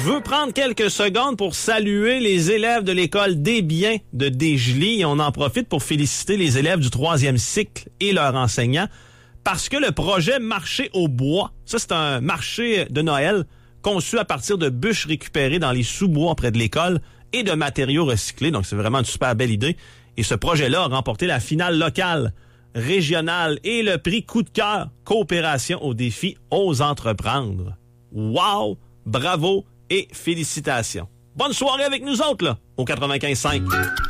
veux prendre quelques secondes pour saluer les élèves de l'école des Biens de Desjely. On en profite pour féliciter les élèves du 3e cycle et leurs enseignants parce que le projet Marché au bois, ça c'est un marché de Noël conçu à partir de bûches récupérées dans les sous-bois près de l'école et de matériaux recyclés. Donc c'est vraiment une super belle idée. Et ce projet-là a remporté la finale locale, régionale et le prix coup de cœur, coopération au défi Ose entreprendre. Wow! Bravo et félicitations. Bonne soirée avec nous autres, là, au 95.5.